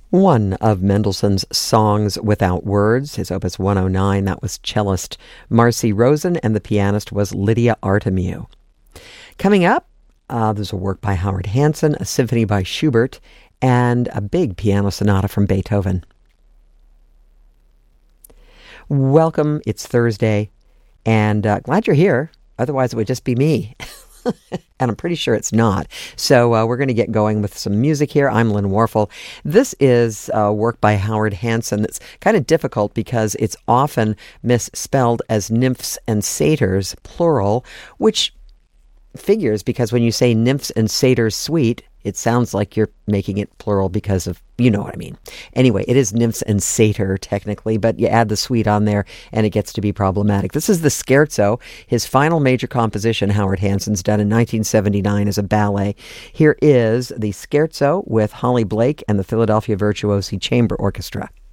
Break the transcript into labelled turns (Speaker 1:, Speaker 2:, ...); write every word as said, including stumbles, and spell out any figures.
Speaker 1: One of Mendelssohn's Songs Without Words, his opus one oh nine, that was cellist Marcy Rosen, and the pianist was Lydia Artemiou. Coming up, uh, there's a work by Howard Hanson, a symphony by Schubert, and a big piano sonata from Beethoven. Welcome, it's Thursday, and uh, glad you're here. Otherwise, it would just be me. And I'm pretty sure it's not. So uh, we're going to get going with some music here. I'm Lynn Warfel. This is uh, work by Howard Hanson that's kind of difficult because it's often misspelled as nymphs and satyrs, plural, which figures because when you say nymphs and satyrs suite, it sounds like you're making it plural because of, you know what I mean. Anyway, it is nymphs and satyr technically, but you add the suite on there and it gets to be problematic. This is the Scherzo, his final major composition Howard Hanson's done in nineteen seventy-nine as a ballet. Here is the Scherzo with Holly Blake and the Philadelphia Virtuosi Chamber Orchestra.